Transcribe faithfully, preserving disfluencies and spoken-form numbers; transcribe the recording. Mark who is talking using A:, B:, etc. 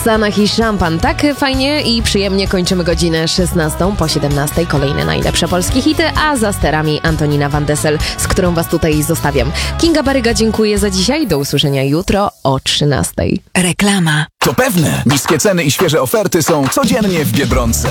A: Stanach i szampan. Tak fajnie i przyjemnie kończymy godzinę szesnastą po siedemnastej. Kolejne najlepsze polskie hity, a za sterami Antonina Van Dessel, z którą was tutaj zostawiam. Kinga Baryga dziękuję za dzisiaj. Do usłyszenia jutro o trzynastej.
B: Reklama.
C: To pewne. Niskie ceny i świeże oferty są codziennie w Biedronce.